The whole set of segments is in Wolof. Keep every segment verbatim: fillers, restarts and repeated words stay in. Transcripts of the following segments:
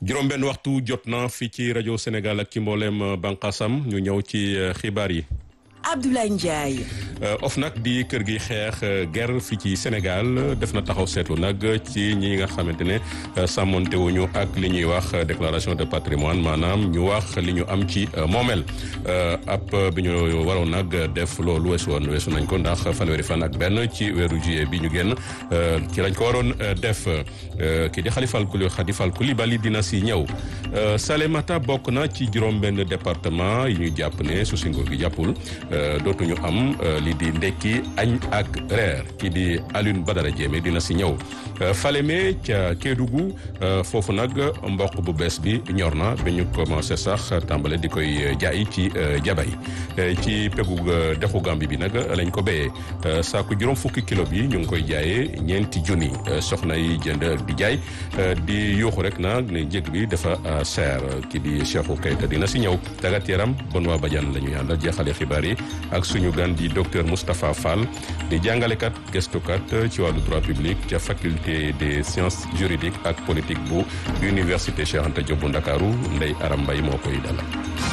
juróom-benn waxtu jot na fii ci rajo Sénégal ak ci mboolem bànqaasam ñu ñëw ci xibaar yi. Abdoulaye Ndiaye. OFNAC di kër gi xeex guerre fii ci Sénégal def na taxaw seetlu nag ci ñi nga xamante ne sàmmonte wuñu ak li ñuy wax déclaration de patrimoine maanaam ñu wax li ñu am ci moomeel ab bi ñu waroon nag def loolu weesu woon weesu nañ ko ndax fanweeri fan ak benn ci weeru juillet bi ñu génn ci lañ ko waroon def kii di Khalifa Khalifa Coulibaly dina si ñëw. Salémata bokk na ci juróom-benn département yi ñu jàpp ne su si nguur gi jàppul. dootuñu am lii di ndekki añ ak reer kii di Alioune Badara Diémé dina si ñëw Falémé ca Kédougou foofu nag mboq bu bees bi ñor na ba ñu commencé sax tàmbale di koy jaay ci jabay ci pegu dexu Gàmbi bi nag lañ ko béyee saako juróom fukki kilo bi ñu ngi koy jaayee ñeenti junni soxna yi jënd ak di jaay di yuuxu rek nag ne njëg bi dafa seer kii di Cheikhou Keita dina si ñëw tàggat yaram Benoît Badiane la ñuy àndal jeexale xibaar yi ak suñu gan di docteur Moustapha Fall di jàngalekat gëstukat ci wàllu droit public ca faculté des sciences juridiques ak politique bu université Cheikh Anta Diop bu Ndakaaru Ndeye Aram Mbaye moo koy dalal.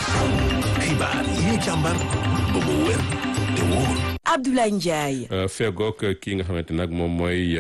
xibaar yi ñu càmbar ba mu wér te wóor. Abdoulaye Ndiaye. feegook kii nga xamante nag moom mooy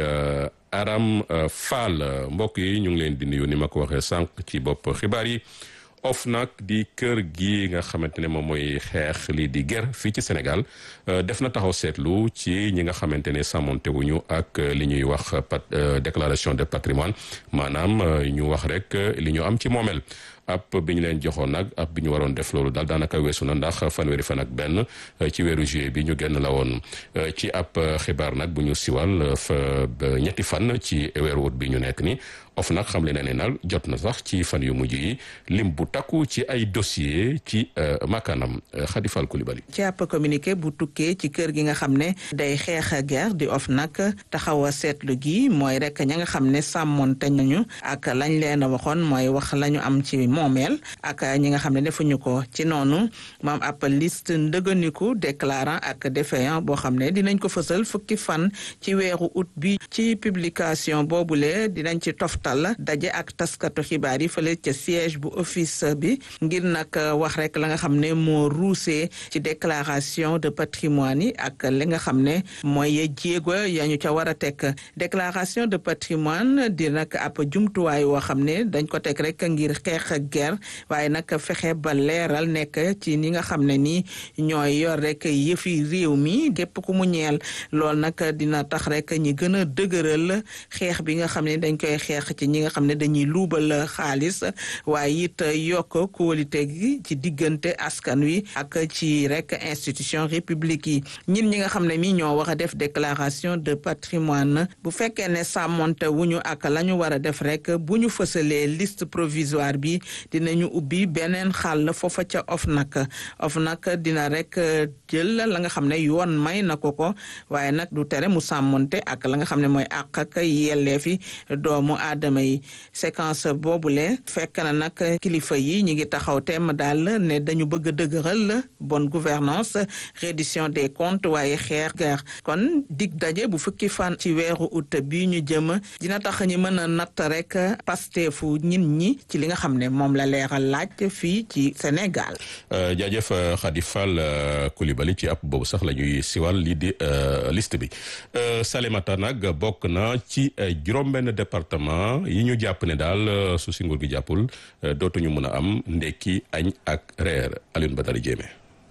Aram Fall mbokk yi ñu ngi leen di nuyu ni ma ko waxee sànq ci bopp xibaar yi. OFNAC di kër gi nga xamante ne moom mooy xeex lii di guerre fii ci Sénégal def na taxaw seetlu ci ñi nga xamante ne sàmmonte wuñu ak li ñuy wax pat déclaration de patrimoine maanaam ñu wax rek li ñu am ci moomeel. app bi ñu leen joxoon nag app bi ñu waroon def loolu daal daanaka weesu na ndax fanweeri fan ak benn ci weeru juillet bi ñu génn la woon ci ab xibaar nag bu ñu siwal fa ñetti fan ci weeru ut bi ñu nekk ni OFNAC xam le na ne nag jot na sax ci fan yu mujj yi lim bu takku ci ay dossier ci makkaanam Khalifa Coulibaly. ci ab communiqué bu tukkee ci kër gi nga xam ne day xeex guerre di OFNAC taxaw a seetlu gi mooy rek ña nga xam ne sàmmonte nañu ak lañ leen a waxoon mooy wax lañu am ci moomeel ak ñi nga xam ne defuñu ko ci noonu moom ab liste ndëganiku déclarant ak défaillant boo xam ne dinañ ko fësal fukki fan ci weeru août bi ci publication boobule dinañ ci toftal daje ak taskatu xibaar yi fële ca siège bu office bi ngir nag wax rek la nga xam ne moo ruusee ci déclaration de patrimoine yi ak li nga xam ne mooy jéego ya ñu ca war a teg déclaration de patrimoine di nag ab jumtuwaay woo xam ne dañ ko teg rek ngir xeex guerre waaye nag fexe ba leeral nekk ci ñi nga xam ne nii ñooy yor rek yëfi réew mi képp ku mu ñeel lool nag dina tax rek ñi gën a dëgëral xeex bi nga xam ne dañ koy xeex ci ñi nga xam ne dañuy luubal xaalis waaye it yokk kóolute gi ci diggante askan wi ak ci rek institution république yi ñin ñi nga xam ne mi ñoo war a def déclaration de patrimoine bu fekkee ne sàmmonte wuñu ak la ñu war a def rek bu ñu fësalee liste provisoire bi dinañu ubbi beneen xàll foofa ca OFNAC OFNAC dina rek jël la nga xam ne yoon may na ko ko waaye nag du tere mu sàmmonte ak la nga xam ne mooy àq ak yelleefi doomu aadama yi séquence boobule fekk na nag kilifa yi ñi ngi taxaw teem daal ne dañu bëgg a dëgëral bonne gouvernance reddition des comptes waaye xeex guerre kon dig daje bu fukki fan ci weeru août bi ñu jëm dina tax ñi mën a natt rek pasteefu ñin ñi ci li nga xam ne moom la leeral laaj fii ci Sénégal. jaajëf Khalifa Coulibaly ci app boobu sax la ñuy siwal lii di liste bi Salémata nag bokk na ci juróom-benn département yi ñu jàpp ne daal su si nguur gi jàppul dootuñu mën a am ndekki añ ak reer Alioune Badara Diémé.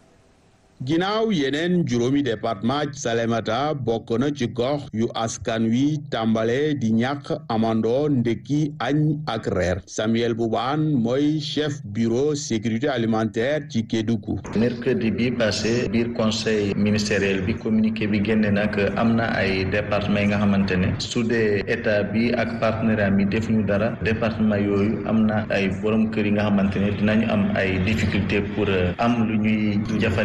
ginnaaw yeneen juróomi département Salémata bokk na ci gox yu askan wi tàmbale di ñàkk amandoo ndekki añ ak reer Samuel Boubane mooy chef bureau sécurité alimentaire ci Kédougou. mercredi bi passé biir conseil ministériel bi communiqué bi génne nag am na ay département yi nga xamante ne su dee état bi ak partenaire am yi defuñu dara département yooyu am na ay borom kër yi nga xamante ne dinañu am ay difficulté pour am lu ñuy jëfandikoo si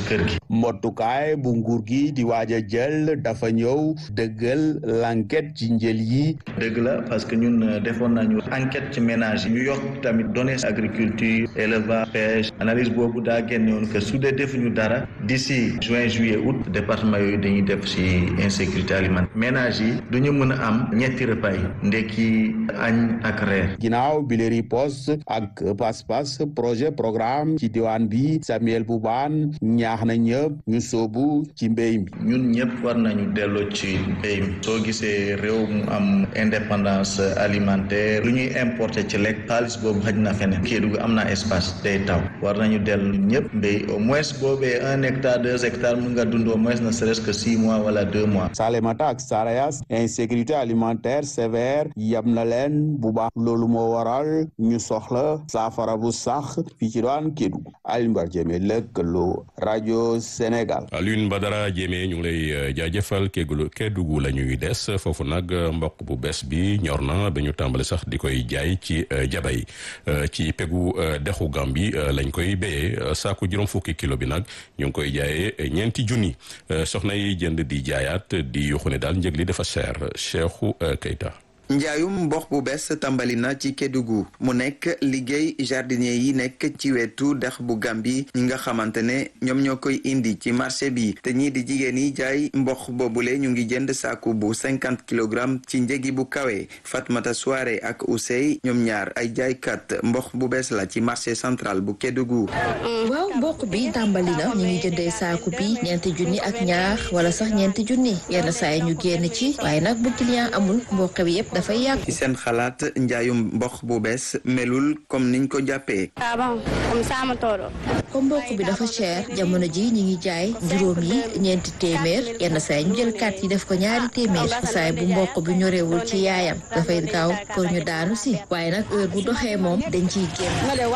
kër gi. mbottukaay bu nguur gi di waaj a jël dafa ñëw dëggal l'enquête ci njël yi. dëgg la parce que ñun defoon nañu enquête ci ménage yi ñu yokk tamit données agriculture élevage pêche analyse boobu daa génne woon que su dee defuñu dara d'ici juin juillet août département yooyu dañuy def ci insécurité alimentaire ménage yi du ñu mën a am ñetti repas yi ndekki añ ak reer. ginnaaw bi le riposte ak pas-pas projet programme ci diwaan bi Samuel Boubane ñaax na ñëpp ñu soobu ci mbéy mi. ñun ñëpp war nañu delloo ci mbéy mi soo gisee réew mu am indépendance alimentaire lu ñuy importer ci lekk xaalis boobu xaj na feneen Kédougou am na espace day taw war nañu dellu ñëpp mbéy au moins boobee un hectare deux hectares mun nga dund au moins ne serait-ce que six mois wala deux mois. Salémata ak Sarayas insécurité alimentaire sévère yam na leen bu baax loolu moo waral ñu soxla saafara bu sax fii ci doon Kédougou. Alioune Badara Diémé lëkkaloo rajo Sénégal. Alioune Badara Diémé ñu ngi lay jaajëfal Kédougou Kédougou la ñuy des foofu nag mboq bu bees bi ñor na ba ñu tàmbali sax di koy jaay ci jabay ci pegu dexu Gambie lañ koy béyee saaku juróom fukki kilo bi nag ñu ngi koy jaayee ñeenti junni soxna yi jënd di jaayaat di yuxu ne daal njëg li dafa cher Cheikhou Keita. njaayum mboq bu bees tàmbali na ci Kédougou mu nekk liggéey jardinier yi nekk ci wetu dex bu Gambie ñi nga xamante ne ñoom ñoo koy indi ci marché bi te ñii di jigéen yi jaay mboq boobule ñu ngi jënd saaku bu cinquante kilogrammes ci njëgi bu kawe Fatmata Soare ak Ousey ñoom ñaar ay jaaykat mboq bu bees la ci marché central bu Kédougou. waaw mboq bi tàmbali na ñu ngi jëndee saaku bi ñeenti junni ak ñaar wala sax ñeenti junni yenn saa yi ñu génn ci waaye nag bu client amul mboq bi yëpp dafay yàqu. ci seen xalaat njaayum mboq bu bees melul comme niñ ko jàppee. comme mboq bi dafa cher jamono ji ñi ngi jaay juróom yi ñeenti téeméer yenn saay ñu jël kat yi def ko ñaari téeméer saay bu mboq bi ñorewul ci yaayam dafay gaaw pour ñu daanu si waaye nag heure bu doxee moom dañ ciy génn.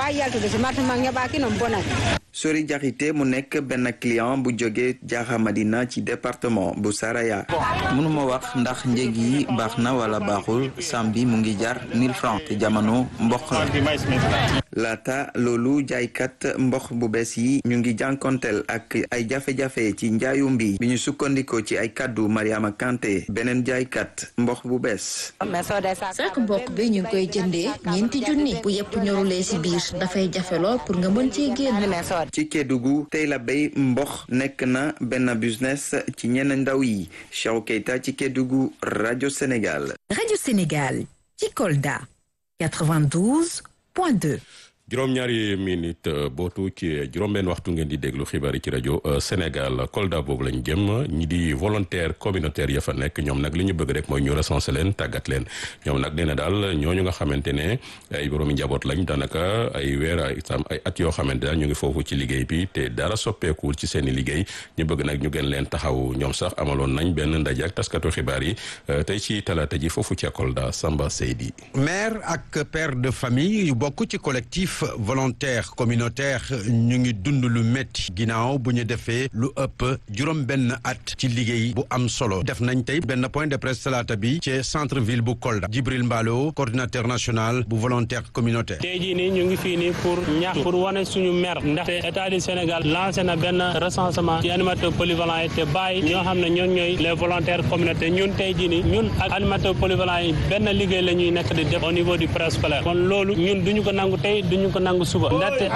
Sori Jaxite mu nekk benn client bu jóge Jaaxa Madina ci département bu Saraya. mënuma wax ndax njëg yi baax na wala baaxul sam bi mu ngi jar mille francs te jamono mboq la. laata loolu jaaykat mboq bu bees yi ñu ngi jànkonteel ak ay jafe-jafe ci njaayum bi bi ñu sukkandikoo ci ay kaddu Mariama Kanté beneen jaaykat mboq bu bees. saako mboq bi ñu ngi koy jëndee ñeenti junni bu yëpp ñorulee si biir dafay jafe lool pour nga mën cee génn. ci Kédougou tey la béy mboq nekk na benn business ci ñenn ndaw yi Cheikhou Keita ci Kédougou rajo Sénégal. rajo Sénégal ci Kolda quatre-vingt-douze point deux. juróom-ñaari minute bootu ci juróom-benn waxtu ngeen di déglu xibaar yi ci rajo Sénégal Kolda boobu lañ jëm ñi di volontaire communautaire ya fa nekk ñoom nag li ñu bëgg rek mooy ñu recensé leen tàggat leen ñoom nag nee na daal ñooñu nga xamante ne ay boroomi njaboot lañ daanaka ay weer ay tam ay at yoo xamante daal ñu ngi foofu ci liggéey bi te dara soppeekuwul ci seen i liggéey ñu bëgg nag ñu gën leen taxaw ñoom sax amaloon nañ benn ndaje ak taskatu xibaar yi tey ci talaata ji foofu ci Kolda Samba Seydi. mère ak père de famille yu bokk ci collectif volontaire communautaire ñu ngi dund lu métti ginnaaw bu ñu defee lu ëpp juróom benn at ci liggéey bu am solo def nañ tey benn point de presse talaata bi ci centre ville bu Kolda Djibril Mbalo coordinateur national bu volontaire communautaire. tey jii nii ñu ngi fii nii pour ñax pour wane suñu mer ndaxte état du Sénégal lancé na benn recensement ci animateur polyvalent yi te bàyyi ñoo xam ne ñoom ñooy les volontaires communautaires ñun tey jii nii ñun ak animateur polyvalent yi benn liggéey la ñuy nekk di def au niveau du préscolaire kon loolu ñun duñu ko nangu tey duñu ko nangu suba ndaxte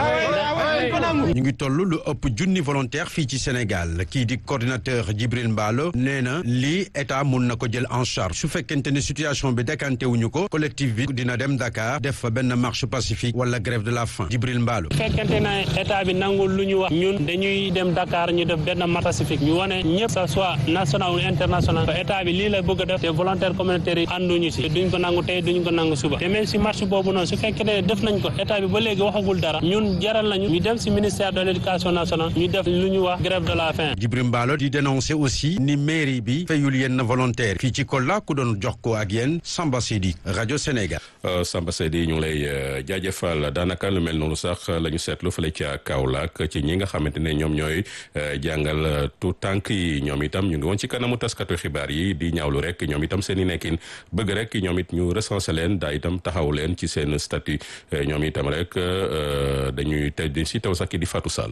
ñu ngi toll lu ëpp junni volontaire fii ci Sénégal kii di coordinateur Djibril Mbalo nee na lii état mun na ko jël en charge su fekkente ne situation bi décanté wuñu ko collectif bi dina dem Dakar def fa benn marche pacifique wala grève de la faim Djibril Mbalo. fekkente na état bi nangul lu ñu wax ñun dañuy dem Dakar ñu def benn marche pacifique ñu wane ñëpp ça soit national ou international état bi lii la bëgg a def te volontaire communautaire yi ànduñu si duñ ko nangu tey duñ ko nangu suba te même si marche boobu noonu su fekkente def nañ ko état bi ba léegi waxagul dara ñun jaral nañu ñu dem si ministère de l'éducation nationale ñu def lu ñu wax grève de la faim. Djibril Mbalo di dénoncer aussi ni mairie bi fayul yenn volontaire fii ci Kolda ku doon jox ko ak yéen Samba Seydi rajo Sénégal. Samba Seydi ñu ngi lay jaajëfal daanaka lu mel noonu sax la ñu seetlu fële ca Kaolack ci ñi nga xamante ne ñoom ñooy jàngal tout tànk yi ñoom itam ñu ngi woon ci kanamu taskatu xibaar yi di ñaawlu rek ñoom itam seen i nekkin bëgg rek ñoom it ñu recensé leen daa itam taxaw leen ci seen statut ñoom itam rek dañuy tey si taw sax ki di Fatou Sall.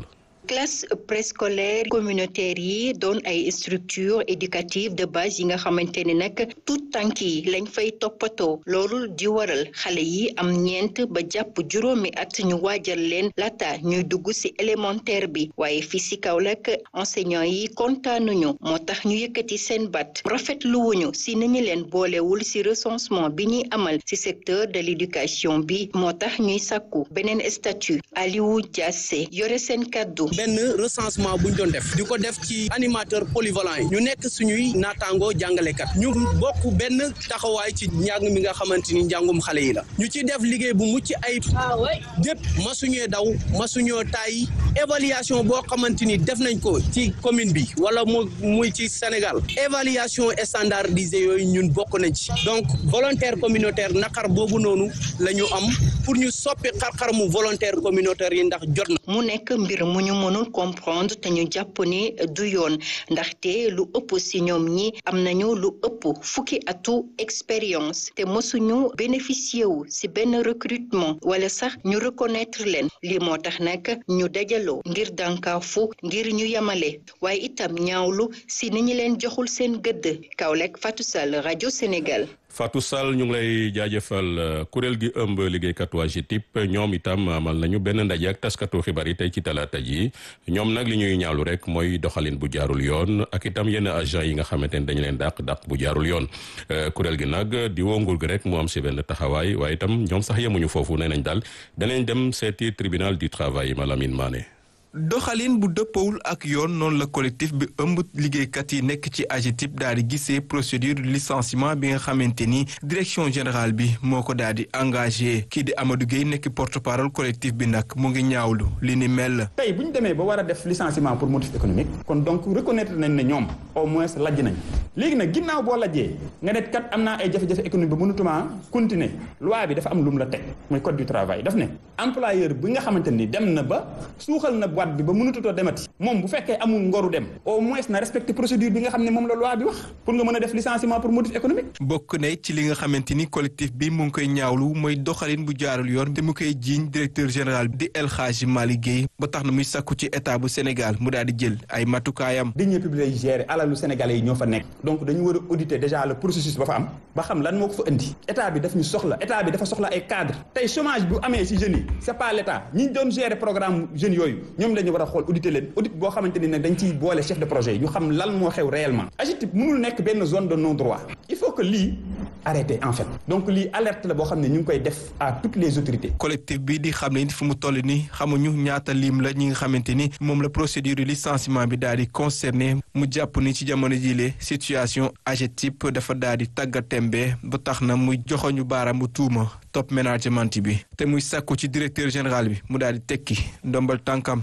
classe préscolaire communautaire yi doon ay structure éducative de base yi nga xamante ne nag tout tànk yi lañ fay toppatoo loolu di waral xale yi am ñeent ba jàpp juróomi at ñu waajal leen laata ñuy dugg ci élémentaire bi waaye fii ci Kaolack enseignants yi kontaanuñu moo tax ñu yëkkati seen bat rafetlu wuñu ci nañu leen boolewul ci recensement bi ñuy amal ci secteur de l'éducation bi moo tax ñuy sàkku beneen statut Aliou Diassé yore seen kàddu benn recensement buñ doon def di ko def ci animateur polyvalent yi ñu nekk suñuy naataangoo jàngalekat ñu bokk benn taxawaay ci njàng mi nga xamante ni njàngum xale yi la ñu ci def liggéey bu mucc ayib dépp masuñee daw masuñoo tay évaluation boo xamante ni def nañ ko ci commune bi wala mu muy ci Sénégal évaluation standardisée yooyu ñun bokk nañ ci donc volontaire communautaire naqar boobu noonu la ñu am pour ñu soppi xar-xar mu volontaire communautaire yi ndax jot na mu nekk mbir mu ñu mënul comprendre te ñu jàpp ni du yoon ndaxte lu ëpp ci ñoom ñi am nañu lu ëpp fukki atu expérience te mosuñu bénéficier wu ci benn recrutement wala sax ñu reconnaître leen lii moo tax nag ñu dajaloo ngir dànkaafu ngir ñu yamale waaye itam ñaawlu ci ni ñu leen joxul seen gëdd Kaolack Fatou Sall rajo Sénégal. Fatou Sall ñu ngi lay jaajëfal kuréel gi ëmb liggéeykatu A G E T I P ñoom itam amal nañu benn ndaje ak taskatu xibaar yi tey ci talaata ji ñoom nag li ñuy ñaawlu rek mooy doxalin bu jaarul yoon ak itam yenn agent yi nga xamante ne dañu leen dàq dàq bu jaarul yoon kuréel gi nag di woo nguur gi rek mu am si benn taxawaay waaye itam ñoom sax yemuñu foofu nee nañ daal danañ dem seeti tribunal du travail Malamine Mané. doxalin bu dëppawul ak yoon noonu la collectif bi ëmb liggéeykat yi nekk ci A G E T I P daal di gisee procédure licenciement bi nga xamante ni direction générale bi moo ko daal di engagé kii di Amadou Gueye nekk porte-parole collectif bi nag mu ngi ñaawlu li ni mel. tey bu ñu demee ba war a def licenciement pour motif économique kon donc reconnaître nañ ne ñoom au moins lajj nañ léegi nag ginnaaw boo lajjee nga ne kat am naa ay jafe-jafe économique ba mënutuma continuer loi bi dafa am lu mu la teg mooy code du travail daf ne employeur bi nga xamante ni dem na ba suuxal na boîte bi ba mënututoo demati moom bu fekkee amul ngoru dem au moins na respecter procédure bi nga xam ne moom la loi bi wax pour nga mën a def licenciement pour motif économique. bokk na ci li nga xamante ni collectif bi mu ngi koy ñaawlu mooy doxalin bu jaarul yoon te mu koy jiiñ directeur général di El Hadji Malick Gueye ba tax na muy sàkku ci état bu Sénégal mu daal di jël ay matukaayam. deniers publics yi gérer alalu sénégalais yi ñoo fa nekk donc dañu war a auditer déjà le processus ba fa am ba xam lan moo ko fa indi état bi daf ñu soxla état bi dafa soxla ay cadres tey chômage bu amee ci jeunes yi c'est pas l'état ñi doon gérer programme jeunes yooyu ñoom lañu war a xool auditer leen audit boo xamante ni nag dañ ciy boole chef de projet yi ñu xam lan moo xew réellement A G E T I P mënul nekk benn zone de non droit il faut que lii arrêté en fait donc lii alerte la boo xam ne ñu ngi koy def à toutes les autorités. collectif bi di xam ne fu mu toll nii xamuñu ñaata lim la ñi nga xamante ni moom la procédure licenciement bi daal di concerné mu jàpp ni ci jamono jile situation A G E T I P dafa daal di tàggatémbe ba tax na muy joxoñu baaraamu tuuma top management bi te muy sàkku ci directeur général bi mu daal di tekki ndombal tànkam.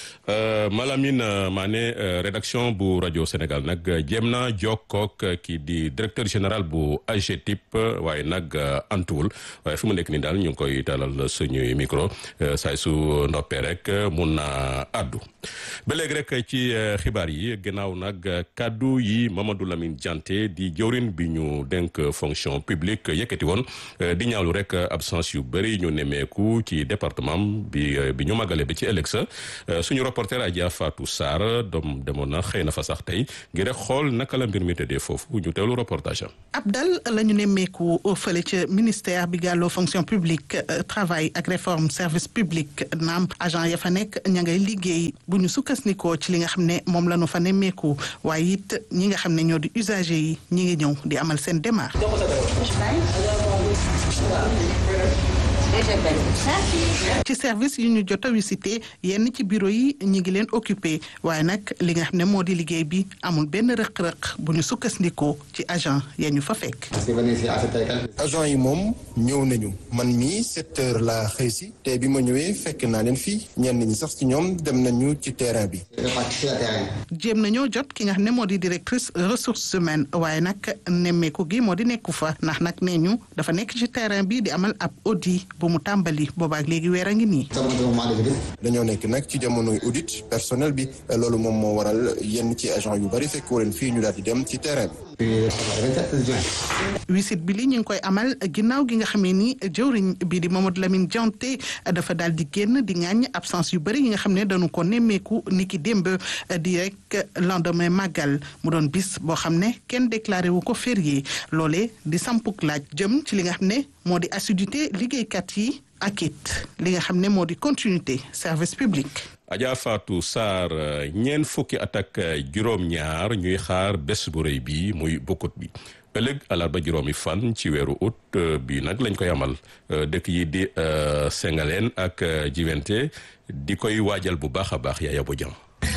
Uh, Malamine Mané uh, rédaction bu rajo Sénégal nag jéem na jokkook kii di directeur général bu A G E T I P waaye nag uh, antuwul waaye fi mu nekk nii daal ñu ngi koy talal suñuy micro uh, saay su ndoppee rek mun na addu ba léegi rek ci uh, xibaar yi gannaaw nag kaddu yi Mamadou Lamine Dianté di jëwrin bi ñu dénk fonction publique yëkkati woon uh, di ñaawlu rek absence yu bëri ñu nemmeeku ci département bi uh, bi ñu màggale bi ci ëllëg sa uh, suñu reporter Adja Fatou Sarr doom demoon na xëy na fa sax tey ngir rek xool naka la mbir mi tëddee foofu ñu teewlu reportage am. ab dal la ñu nemmeeku fële ca ministère bi gàlloo fonction publique travail ak réforme service public naam agent ya fa nekk ña ngay liggéey bu ñu sukkandikoo ci li nga xam ne moom la ñu fa nemmeeku waaye it ñi nga xam ne ñoo di usager yi ñi ngi ñëw di amal seen démarche. ci service yu ñu jot a visité yenn ci bureau yi ñi ngi leen occupé waaye nag li nga xam ne moo di liggéey bi amul benn rëq-rëq bu ñu sukkandikoo ci agent ya ñu fa fekk. agent yi moom ñëw nañu man mii sept heures laa xëy si te bi ma ñëwee fekk naa leen fii ñenn ñi sax ci ñoom dem nañu ci terrain bi. jéem nañoo jot ki nga xam ne moo di directrice ressources humaines waaye nag nemmeeku gi moo di nekku fa ndax nag nee ñu dafa nekk ci terrain bi di amal ab audit bu mu tàmbali boobaak léegi weer a ngi nii. dañoo nekk nag ci jamonoy audit personnel bi loolu moom moo waral yenn ci agent yu bari fekkoo leen fii ñu daal di dem ci terrain bi. wisit bi li ñu ngi koy amal ginnaaw gi nga xamee ni jëwriñ bii di Mamadou Lamine Dianté dafa daal di génn di ŋàññ absence yu bëri yi nga xam ne dañu ko nemmeeku niki démb di rek lendemain màggal mu doon bis boo xam ne kenn déclaré wu ko férié loolee di sampuk laaj jëm ci li nga xam ne moo di assiduité liggéeykat yi ak it li nga xam ne moo di continuité service public. Adja Fatou Sarr ñeent fukki at ak juróom-ñaar ñuy xaar bés bu rëy bi muy bokkut bi ëllëg alarba juróomi fan ci weeru août bi nag lañ koy amal dëkk yi di Sengaleen ak Jiwente di koy waajal bu baax a baax Yaya Bodian.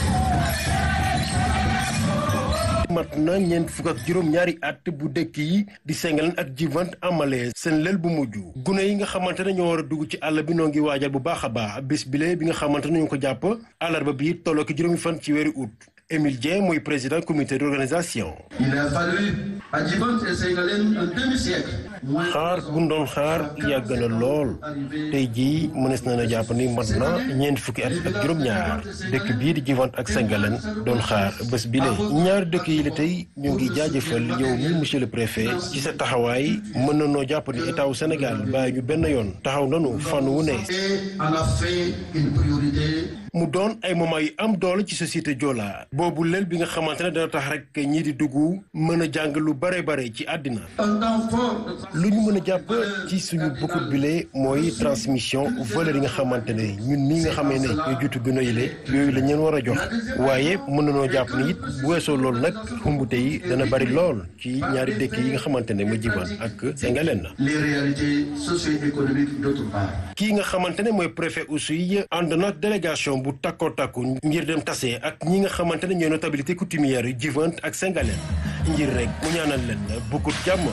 mat na ñeent fukk ak juróom-ñaari at bu dëkk yi di Sengaleen ak Jiwante amalee seen lël bu mujj gune yi nga xamante ne ñoo war a dugg ci àll bi noo ngi waajal bu baax a baax bés bile bi nga xamante ne ñu ko jàpp alarba bi tolloo ki juróomi fan ci weeru août. Émile Dieng mooy président comité d'organisation. Il a fallu à Jiwante et Sengaleen un demi-siècle. xaar bu ñu doon xaar yàgg na lool tey jii mënees na na jàpp ni mat na ñeent fukki at ak juróom-ñaar dëkk bii di Jiwante ak Sengaleen doon xaar bés bi la ñaari dëkk yi la tey ñu ngi jaajëfal yow mi monsieur le préfet ci sa taxawaay mën na noo jàpp ni état wu Sénégal bàyyi ñu benn yoon taxaw nanu fànn wu ne. On a fait une priorité. mu doon ay moment yu am doole ci société Joola boobu lël bi nga xamante ne dana tax rek ñii di dugg mën a jàng lu bare bare ci àddina lu ñu mën a jàpp ci suñu bokkut bile mooy transmission valeur yi nga xamante ne ñun nii nga xamee ne ñooy jutu gën a yile yooyu la ñeen war a jox waaye mën na noo jàpp ni it bu weesoo loolu nag xumbute yi dana bari lool ci ñaari dëkk yi nga xamante ne ma Jiwante ak Sengaleen na les réalités socio-économiques d'autre part. kii nga xamante ne mooy préfet aussi ànd na délégation bu takkoo takku ngir dem tase ak ñi nga xamante ne ñooy notabilité coutumière yu Jiwante ak Sengaleen ngir rek mu ñaanal leen bokkut jàmm.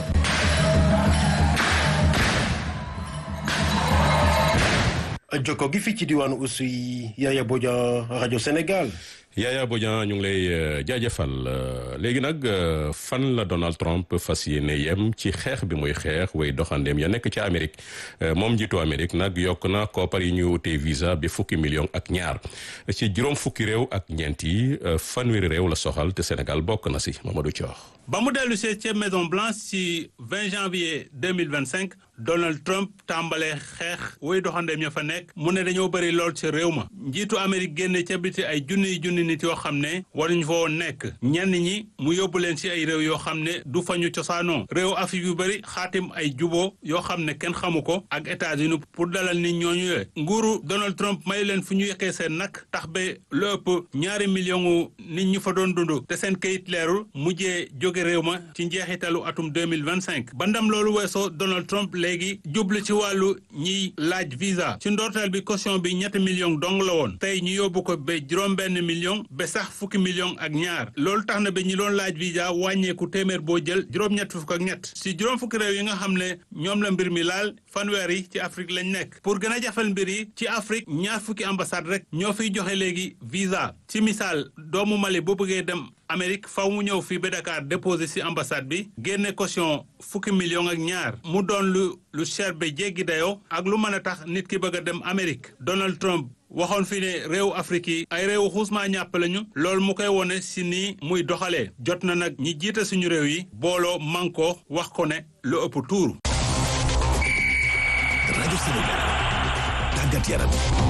jokko gi fii ci diwaanu Oussouye Yaya Bodian rajo Sénégal. Yaya Bodian ñu ngi lay jaajëfal léegi nag fan la Donald Trump fas yéene yem ci xeex bi muy xeex way doxandeem ya nekk ci Amérique moom njiitu Amérique nag yokk na koppar yi ñuy wutee visa bi fukki million ak ñaar ci juróom fukki réew ak ñeent yi fanweeri réew la soxal te Sénégal bokk na si Mamadou Thior. ba mu dellu see ca Maison Blanche ci vingt janvier deux mille vingt cinq Donald Trump tàmbalee xeex way doxandeem ya fa nekk mu ne dañoo bëri lool ci réew ma njiitu Amérique génne ca biti ay junniy junni nit yoo xam ne waruñu fa woon nekk ñenn ñi mu yóbbu leen ci ay réew yoo xam ne du fa ñu cosaanoo réew Afrique yu bëri xaatim ay juboo yoo xam ne kenn xamu ko ak États-Unis pour dalal nit ñooñu yooyu nguuru Donald Trump may leen fu ñu yekkee seen nag tax ba lu ëpp ñaari million nit ñu fa doon dund te seen kayit leerul mujjee jóge réew ma ci njeexitalu atum deux mille vingt cinq ba ndam loolu weesoo Donald Trump léegi jublu ci wàllu ñiy laaj visa ci ndorteel bi caution bi ñetti million dong la woon tey ñu yóbbu ko ba juróom benn million ba sax fukki million ak ñaar loolu tax na ba ñi doon laaj visa wàññeeku téeméer boo jël juróom-ñett fukk ak ñett si juróom fukki réew yi nga xam ne ñoom la mbir mi laal fanweer yi ci Afrique lañ nekk pour gën a jafal mbir yi ci Afrique ñaar fukki ambassade rek ñoo fiy joxe léegi visa ci misaal doomu Mali boo bëggee dem Amérique faw mu ñëw fii ba Dakar déposé ci ambassade bi génne caution fukki million ak ñaar mu doon lu lu cher ba jéggi dayoo ak lu mën a tax nit ki bëgg a dem Amérique Donald Trump waxoon fi ne réew Afrique yi ay réewu xuusmaa ñàpp lañu loolu mu koy wone si nii muy doxalee jot na nag ñi jiite suñu réew yi booloo manko wax ko ne lu ëpp tuuru. rajo Sénégal tàggat yaram.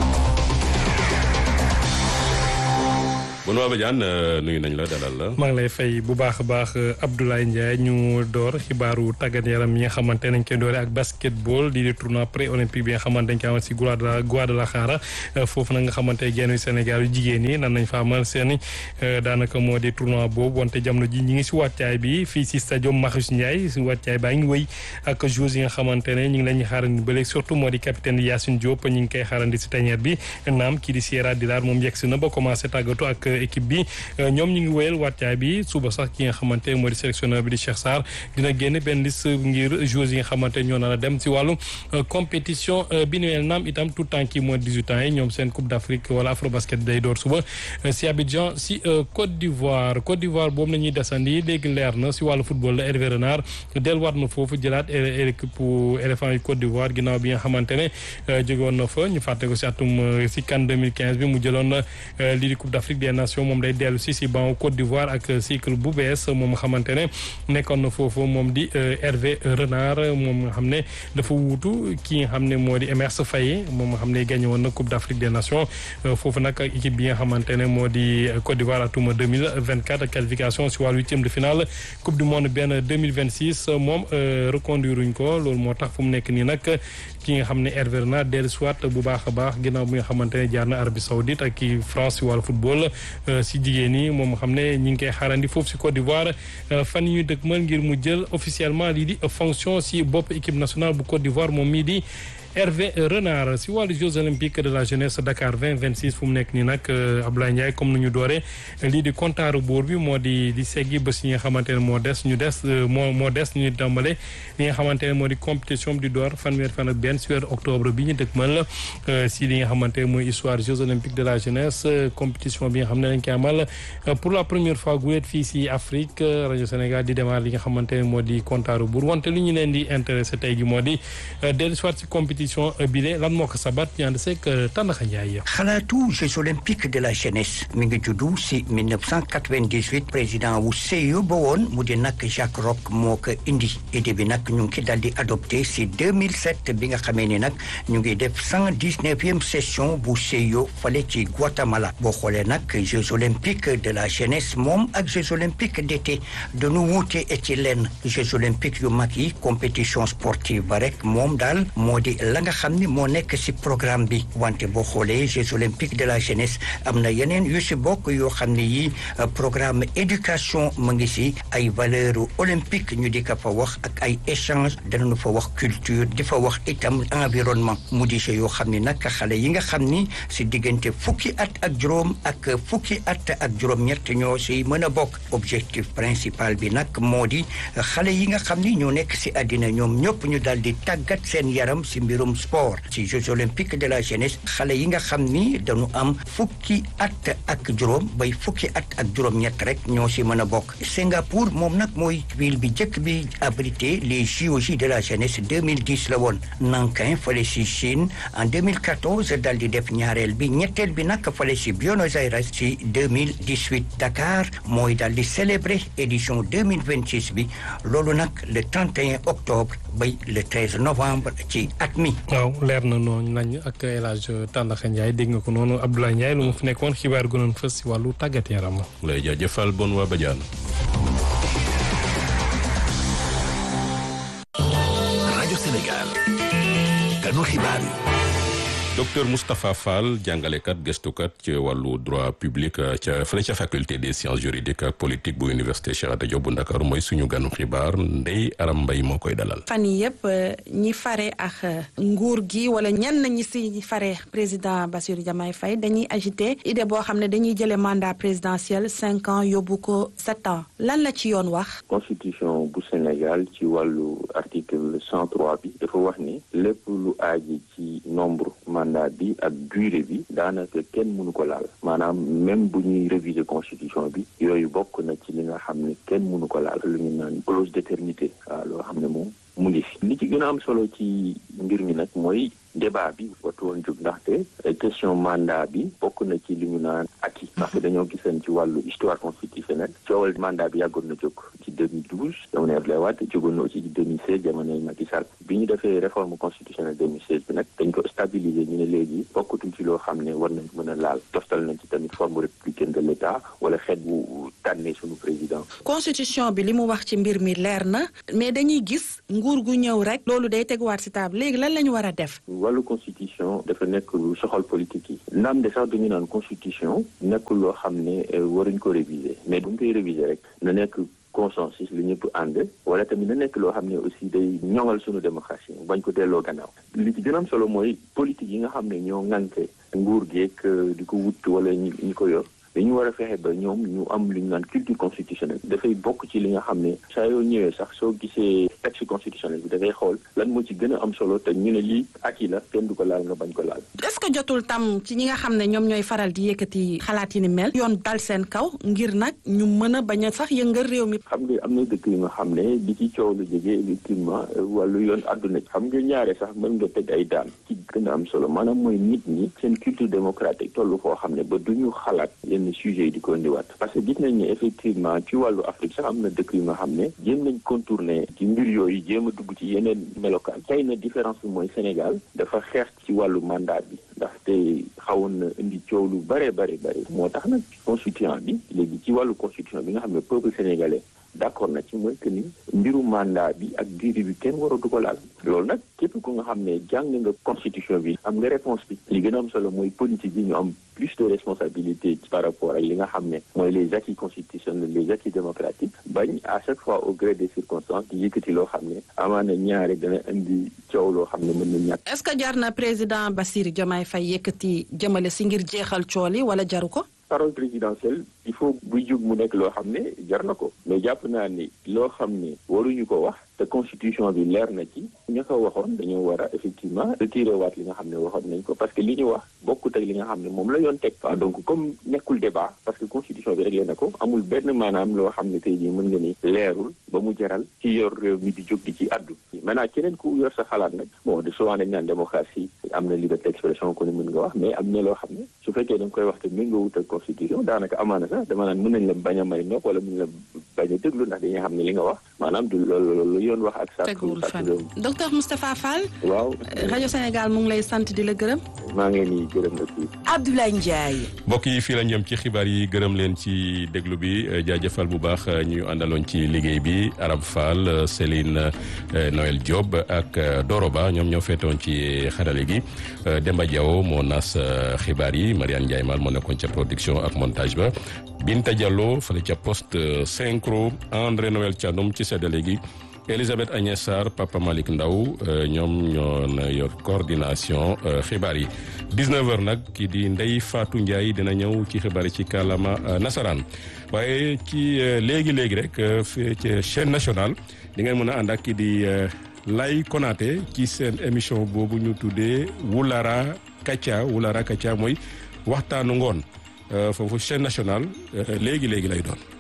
Benoît Badiane nuyu nañ la dalal la. maa ngi lay fay bu baax a baax Abdoulaye Ndiaye ñu door xibaaru tàggat yaram yi nga xamante nañ koy doore ak basketball di di tournoi pré olympique bi nga xamante dañ koy amal si Guadalajara foofu nag nga xamante genn wi Sénégal yu jigéen ñi nan nañ fa amal seen daanaka moo di tournoi boobu wante jamono ji ñi ngi si wàccaay bi fii si stade Marius Ndiaye si wàccaay baa ngi wëy ak joueurs yi nga xamante ne ñu ngi leen ñu xaarandi ba léegi surtout moo di capitaine Yacine Diop ñu ngi koy xaarandi si tanière bi naam kii di Sierra Dilar moom yegsi na ba commencé tàggatu ak équipe bi ñoom ñu ngi wéyal wàccaay bi suba sax ki nga xamante moo di sélectionneur bi di Cheikh Sarr dina génn benn liste ngir joueurs yi nga xamante ñoo nar a dem si wàllu compétition bi nu mel naam itam tout temps ki moins de dix-huit ans yi ñoom seen coupe d'Afrique wala Afrobasket day door suba si Abidjan si Côte d'Ivoire Côte d'Ivoire boobu la ñuy desandi léegi leer na si wàllu football la Hervé Renard delluwaat na foofu jëlaat équipe éléphant yu Côte d'Ivoire ginnaaw bi nga xamante ne jóge woon na fa ñu fàtte ko si atum si CAN deux mille quinze bi mu jëloon lii di coupe d'Afrique des Nations moom day dellu si si ban Côte d'Ivoire ak cycle bu bees moom nga xamante ne nekkoon na foofu moom di Hervé Renard moom nga xam ne dafa wuutu ki nga xam ne moo di Emerse Faé moom nga xam ne gagné woon na Coupe d'Afrique des Nations foofu nag ak équipe bi nga xamante ne moo di Côte d'Ivoire atuma deux mille vingt-quatre qualification si wàllu huitième de finale Coupe du monde benn deux mille vingt-six moom reconduire uñ ko loolu moo tax fu mu nekk nii nag ki nga xam ne Hervé Renard dellu soit bu baax a baax ginnaaw bi nga xamante ne jaar na Arabie Saoudite ak ki France si wàllu football si jigéen ñi moom nga xam ne ñi ngi koy xaarandi foofu si Côte d'Ivoire fan yi ñu dëkkmal ngir mu jël officiellement lii di fonction si bopp équipe nationale bu Côte d'Ivoire moom mii di Hervé Renard si wàllu Jeux olympiques de la jeunesse Dakar vingt vingt-six fu mu nekk nii nag Abdoulaye Ndiaye comme nu ñu dooree lii di comptaaru buur bi moo di di seggi bés yi nga xamante ne moo des ñu des moo moo des ñu tàmbale li nga xamante ne moo di compétition bi di door fanweer fan ak benn si weeru octobre bi ñu dëkkmal si li nga xamante ne mooy histoire Jeux olympiques de la jeunesse compétition bi nga xam ne dañ koy amal pour la première fois guleet fii si Afrique rajo Sénégal di démarrer li nga xamante ne moo di comptaaru buur wante li ñu leen di intéressé tey gi moo di dellu soit si compétition bile lan moo ko sabat ñu ànd seeg Tandakha Ndiaye. xalaatu Jeux olympiques de la jeunesse mi ngi juddu si mille neuf cent quatre-vingt-dix-huit président wu C I O ba woon mu di nag Jacques Roch moo ko indi idée bi nag ñu ngi dal di adopté si deux mille sept bi nga xamee ni nag ñu ngi def cent dix-neuvième session bu C I O fale ci Guatemala boo xoolee nag Jeux olympiques de la jeunesse moom ak Jeux olympiques d'été dañu wuute ci lenn Jeux olympiques yu mag yi compétition sportive ba rek moom daal moo di la nga xam ni moo nekk ci programme bi wante boo xoolee Jeux olympiques de la jeunesse am na yeneen yu ci bokk yoo xam ne yi programme éducation mu ngi ci ay valeurs olympiques ñu di ko fa wax ak ay échange danañu fa wax culture di fa wax itam environnement mu di yoo xam ni nag xale yi nga xam ni ci diggante fukki at ak juróom ak fukki at ak juróom-ñett ñoo ci mën a bokk objectif principal bi nag moo di xale yi nga xam ni ñoo nekk ci àddina ñoom ñëpp ñu daal di tàggat seen yaram ci mbirum sport ci Jeux olympiques de la jeunesse xale yi nga xam ni dañu am fukki at ak juróom bay fukki at ak juróom-ñett rek ñoo ci mën a bokk Singapour moom nag mooy ville bi jëkk bi abrité les J O J de la jeunesse deux mille dix la woon Nankin fale ci Chine en deux mille quatorze dal di def ñaareel bi ñetteel bi nag fale ci Buenos Aires ci deux mille dix-huit Dakar mooy dal di célébrer édition deux mille vingt-six bi loolu nag le trente et un octobre bay le treize novembre ci at mi. waaw leer na noonu nañ ak El Hadj Tandakha Ndiaye dégg nga ko noonu Abdoulaye Ndiaye lu mu fi nekkoon xibaar gu doon fës si wàllu tàggat yaram. lay jaajëfal bon waa Badiane. rajo Sénégal. ganu xibaar yi. docteur Moustapha Fall jàngalekat gëstukat ci wàllu droit public ca fële ca faculté des sciences juridiques ak politique bu université Cheikh Anta Diop bu Ndakaaru mooy suñu ganu xibaar Ndeye Aram Mbaye moo koy dalal. fan yii yëpp ñi fare ak nguur gi wala ñenn ñi si fare président Bassirou Diomaye Faye dañuy agité idée boo xam ne dañuy jëlee mandat présidentiel cinq ans yóbbu ko sept ans lan la ci yoon wax. constitution bu Sénégal ci wàllu article cent trois bi dafa wax ni lépp lu aaji ci nombre. mandat bi ak durée bi daanaka kenn mënu ko laal maanaam même bu ñuy réviser constitution bi yooyu bokk na ci li nga xam ne kenn mënu ko laal lu ñu naan clause d'éternité waaw loo xam ne moom mu ngi fi li ci gën a am solo ci mbir mi nag mooy débat bi watu woon jóg ndaxte question mandat bi bokk na ci li ñu naan acquis ndaxte dañoo gisan ci wàllu histoire constitutionnelle coowal mandat bi yàggoon na jóg ci deux mille douze jamonoy Abdoulaye Wade jógoon na aussi ci deux mille seize jamonoy Macky Sall bi ñu defee réforme constitutionnelle deux mille seize bi nag dañ ko stabiliser ñu ne léegi bokkatul ci loo xam ne war nañ mën a laal toftal nañ ci tamit forme républicaine de l'État wala xeet bu tànnee suñu président. constitution bi li mu wax ci mbir mi leer na mais dañuy gis nguur gu ñëw rek loolu day teguwaat ci table léegi lan la ñu war a def. wàllu constitution dafa nekk lu soxal politique yi naam de sax dañu naan constitution nekkul loo xam ne waruñ ko réviser mais bu ñu koy réviser rek na nekk consensus li ñëpp ànd wala tamit na nekk loo xam ne aussi day ñoŋal suñu démocratie bañ ko delloo gannaaw li ci gën a am solo mooy politique yi nga xam ne ñoo ŋànke nguur geek di ko wut wala ñi ñi ko yor dañu war a fexe ba ñoom ñu am li ñu naan culture constitutionnelle dafay bokk ci li nga xam ne saa yoo ñëwee sax soo gisee texte constitutionnel bi dafay xool lan moo ci gën a am solo te ñu ne lii acquis la kenn du ko laal nga bañ ko laal. est-ce que jotul tam ci ñi nga xam ne ñoom ñooy faral di yëkkati xalaat yi ni mel yoon dal seen kaw ngir nag ñu mën a bañ a sax yëngal réew mi. xam nga am na dëkk yu nga xam ne di ci coow lu jógee effectivement wàllu yoon àdduna xam nga ñaare sax mën nga teg ay daan ci gën a am solo maanaam mooy nit ñi seen culture démocratique tollu foo xam ne ba duñu xalaat yenn sujets yi di ko indiwaat parce que gis nañ ne effectivement ci wàllu Afrique sax am na dëkk yu nga xam ne jéem nañ contourner ci mbir yooyu jéem a dugg ci yeneen melokaan tey na différence bi mooy Sénégal dafa xeex ci wàllu mandat bi ndaxte xawoon na indi coow lu bare bare bare moo tax nag constituant bi léegi ci wàllu constitution bi nga xam ne peuple sénégalais d'accord na ci mooy que ni mbiru mandat bi ak durée bi kenn waratu ko laal loolu nag képp ku nga xam ne jàng nga constitution bi am nga réponse bi li gën a am solo mooy politique bi ñu am plus de responsabilité par rapport ak li nga xam ne mooy les acquis constitutionnels les acquis démocratiques bañ à chaque fois au gré des circonstances di yëkkati loo xam ne amaana ñaari dana indi coow loo xam ne mën na ñàkk. est-ce que jar na président Bassirou Diomaye Faye yëkkati jëmale si ngir jeexal cool yi wala jaru ko. parole présidentielle il faut buy jóg mu nekk loo xam ne jar na ko mais jàpp naa ni loo xam ne waruñu ko wax te constitution bi leer na ci ña ko waxoon dañoo war a effectivement retiré waat li nga xam ne waxoon nañ ko parce que li ñu wax bokkut ak li nga xam ne moom la yoon teg waaw donc comme nekkul débat parce que constitution bi réglé na ko amul benn maanaam loo xam ne tey jii mën nga ni leerul ba mu jaral ci yor réew mi di jóg di ci addu maintenant keneen ku yor sa xalaat nag bon de souvent dañ naan démocratie am na liberté d'expression ko ne mën nga wax mais am na loo xam ne su fekkee da nga koy wax te méngoowut ak constitution daanaka amaana sax dama naan mën nañ la bañ a may nopp wala mën la bañ a déglu ndax dañuy xam ne li nga wax maanaam du loolu loolu yoon wax ak sa docteur Moustapha Fall. waaw rajo Sénégal mu ngi lay sant di la gërëm. maa ngi leen di gërëm la fii. Abdoulaye Ndiaye. mbokk yi fii la ñëm ci xibaar yi gërëm leen ci déglu bi jaajëfal bu baax ñu àndaloon ci liggéey bi Arab Fall Céline Noël Diop ak Doroba ñoom ñoo feetoon ci xarale gi Demba Diaw moo nas xibaar yi Mariane Ndiaye Mal moo nekkoon ca production ak montage ba Binta Diallo fële ca poste synchro André Noël Thiandoum ci seddale gi Elisabeth Agnès Sarr Papa Malick Ndaw ñoom ñoo yor coordination xibaar yi dix-neuf heures nag kii di Ndeye Fatou Ndiaye dina ñëw ci xibaar yi ci kàllaama nasaraan waaye ci léegi-léegi rek fii ci chaîne nationale di ngeen mën a ànd ak kii di Lay Konaté ci seen émission boobu ñu tuddee Wulara Katia Wulara Katia mooy waxtaanu ngoon foofu chaîne nationale léegi-léegi lay doon